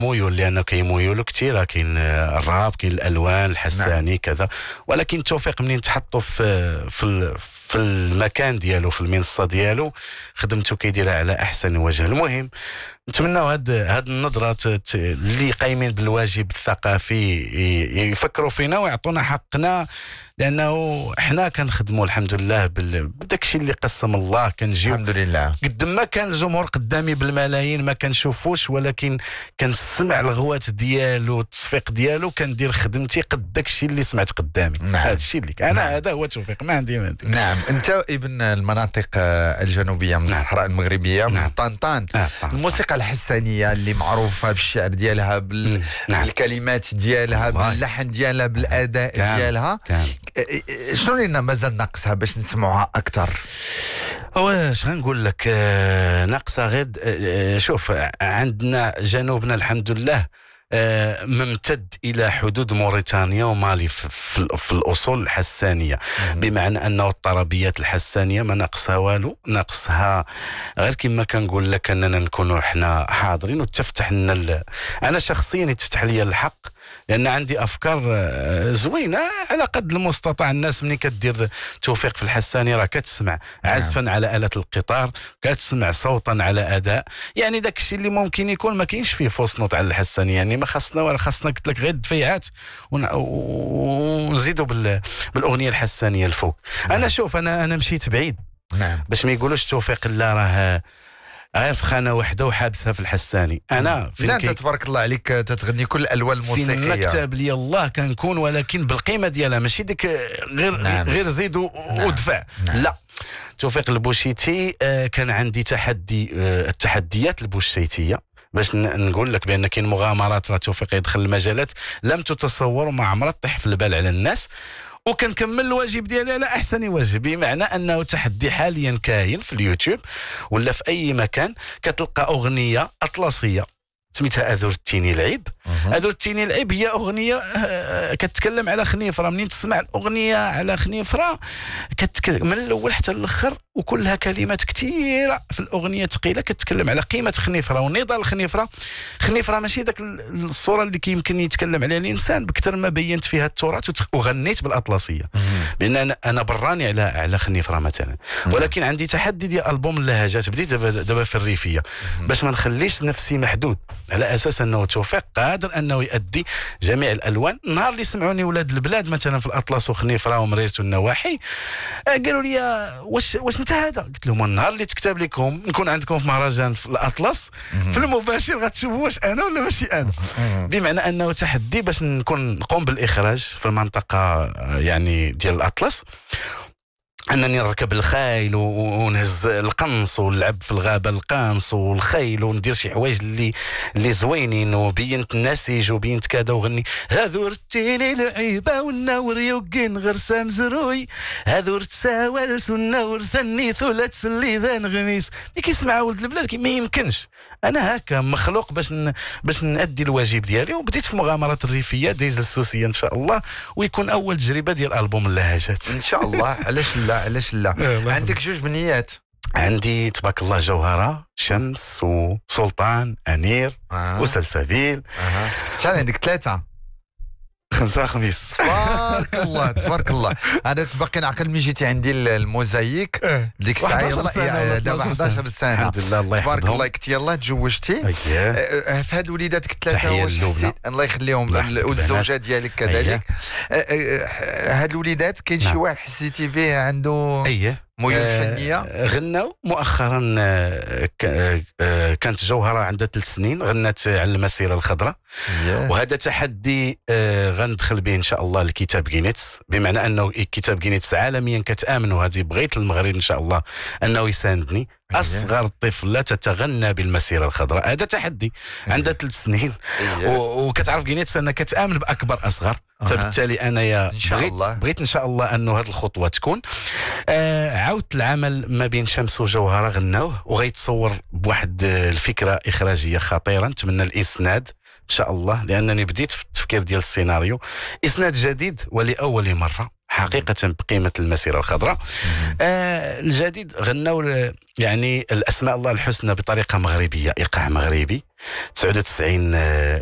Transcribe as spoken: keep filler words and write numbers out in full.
ميول، لانه كاين ميول كثيره، كاين الراب، كاين الالوان الحساني. نعم. كذا. ولكن توفيق منين تحطوا في في في المكان ديالو، في المنصه ديالو، خدمته كيديرها على احسن وجه. المهم نتمناو هاد هاد النظره اللي قايمين بالواجب الثقافي يفكروا فينا ويعطونا حقنا، لانه احنا كنخدموا الحمد لله بداك الشيء اللي قسم الله. كنجيو الحمد لله قد ما كان الجمهور قدامي بالملايين ما كنشوفوش، ولكن كنسمع الغوات ديالو، التصفيق ديالو، كندير خدمتي قد داك الشيء اللي سمعت قدامي. نعم. هذا الشيء اللي انا نعم. هذا هو توفيق، ما عندي ما عندي. نعم. انت ابن المناطق الجنوبيه من نعم. الصحراء المغربيه، من نعم. طنطان. نعم. الموسيقى الحسانيه اللي معروفه بالشعر ديالها، بال... نعم. بالكلمات ديالها، باللحن ديالها، بالاداء كان. ديالها كان. شنو لنا مازال ناقصها باش نسمعوها اكثر؟ هو اش غنقول لك، ناقصه غير. شوف، عندنا جنوبنا الحمد لله ممتد الى حدود موريتانيا ومالي في, في الاصول الحسانيه، بمعنى انه الطربيات الحسانيه ما ناقصها والو، ناقصها غير كما كنقول لك اننا نكونوا احنا حاضرين وتفتح لنا. انا شخصيا يتفتح لي الحق، لان عندي افكار زوينه على قد المستطاع. الناس ملي كدير توفيق في الحساني راه كتسمع عزفا على آلة القطار، كتسمع صوتا على اداء، يعني داك الشيء اللي ممكن يكون ما كاينش فيه فوسنوط على الحساني. يعني ما خاصنا ولا خاصنا قلت لك غير الدفيعات ونزيدوا بال... بالاغنيه الحسانيه الفوق. نعم. انا شوف، انا انا مشيت بعيد. نعم. باش ما يقولوش توفيق لا راه غير في خانه وحده وحابسها في الحساني. انا لا انت تبارك الله عليك تتغني كل الالوان الموسيقيه. في المكتب لي الله كنكون، ولكن بالقيمه ديالها، ماشي ديك غير نعم. غير زيد نعم. ودفع. نعم. لا، توفيق البوشيتي كان عندي تحدي، التحديات البوشيتيه، باش نقول لك بان كاين مغامرات راه توفيق يدخل المجالات لم تتصور وما عمرها تطيح في البال على الناس، وكنكمل الواجب ديالي على احسن وجه. بمعنى انه تحدي حاليا كاين في اليوتيوب ولا في اي مكان، كتلقى اغنيه اطلسيه سميتها اذور التيني العيب. اذور التيني العيب هي اغنيه كتتكلم على خنيفره. منين تسمع الاغنيه على خنيفره كتكلم من الاول حتى الاخر، وكلها كلمات كثيره في الاغنيه ثقيله كتتكلم على قيمه خنيفره ونضال خنيفره. خنيفره ماشي داك الصوره اللي كيمكن يتكلم عليها الانسان، بكثر ما بينت فيها التراث وغنيت بالاطلسيه، لان انا انا براني على على خنيفره مثلا. ولكن عندي تحدي ديال البوم اللهجات، بديت دابا في الريفيه باش ما نخليش نفسي محدود، على اساس انه توفيق قادر انه يؤدي جميع الالوان. النهار اللي سمعوني ولاد البلاد مثلا في الاطلس وخنيفره ومريرت والنواحي، قالوا لي واش واش انت هذا؟ قلت لهم النهار اللي تكتب لكم نكون عندكم في مهرجان في الاطلس في المباشر غتشوفوا واش انا ولا ماشي انا. بمعنى انه تحدي باش نكون نقوم بالاخراج في المنطقه يعني ديال الاطلس، انني نركب الخيل ونهز القنص ونلعب في الغابه القنص والخيل وندير شي حوايج اللي اللي زوينين، وبينت النسيج وبينت كذا وغني هذور التيني العيبه والنور يوقين غرسه مزروي هذور تساوالس والنور ثني ثلاث سلي ذا نغميس. ملي كيسمع ولد البلاد ما يمكنش، انا هكا مخلوق باش ن... باش نادي الواجب ديالي. وبديت في مغامرات الريفيه دايز السوسيه ان شاء الله، ويكون اول تجربه ديال البوم اللهجات ان شاء الله. علاش لا علاش لا. عندك جوج بنيات؟ عندي تبارك الله جوهره، شمس وسلطان، انير آه. وسلسبيل. اها شحال عندك؟ ثلاثه خمسة خميس. تبارك الله تبارك الله. انا باقي نعقل ملي جيتي عندي الموزايك ديك الساعه، يلاه دابا إحدى عشر سنه الحمد لله. الله يحفظهم. تبارك الله. كنتي يلاه تزوجتي في هاد وليداتك الثلاثه، واش حسيت الله يخليهم والزوجه ديالك كذلك؟ هاد الوليدات كاين شي واحد حسيتي به عنده اييه ميول فنيه؟ غناو مؤخرا. كانت جوهره عندها ثلاث سنين غنت على المسيره الخضراء، وهذا تحدي غندخل به ان شاء الله لكتاب جينيتس، بمعنى انه كتاب جينيتس عالميا كتامنوا هذه. بغيت المغرب ان شاء الله انه يساندني. اصغر طفله تتغنى بالمسيره الخضراء، هذا تحدي. عندها ثلاث سنين وكتعرف جينيتس انها كتامن باكبر اصغر، فبالتالي انا يا بغيت بغيت ان شاء الله انه هذه الخطوه تكون. آه عاودت العمل ما بين شمس وجوهره غناوه، وغيتصور بواحد الفكره اخراجيه خطيره. نتمنى الاسناد ان شاء الله، لانني بديت في التفكير ديال السيناريو، اسناد جديد ولاول مره حقيقة بقيمة المسيرة الخضراء. آه الجديد غنوا يعني الأسماء الله الحسنى بطريقة مغربية، إيقاع مغربي تسعة وتسعين